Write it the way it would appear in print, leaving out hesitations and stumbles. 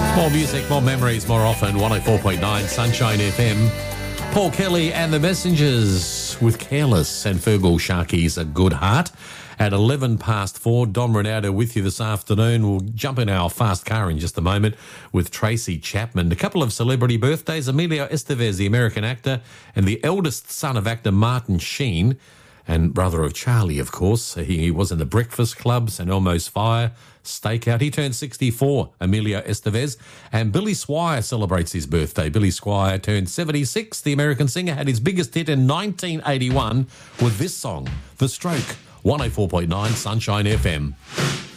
More music, more memories, more often. 104.9 Sunshine FM. Paul Kelly and the Messengers with Careless, and Fergal Sharkey's A Good Heart. At 11 past 4, Dom Ronaldo with you this afternoon. We'll jump in our fast car in just a moment with Tracy Chapman. A couple of celebrity birthdays. Emilio Estevez, the American actor, and the eldest son of actor Martin Sheen, and brother of Charlie, of course. He was in the Breakfast Clubs and Almost Fire, Stakeout. He turned 64, Emilio Estevez. And Billy Squier celebrates his birthday. Billy Squier turned 76. The American singer had his biggest hit in 1981 with this song, The Stroke. 104.9 Sunshine FM.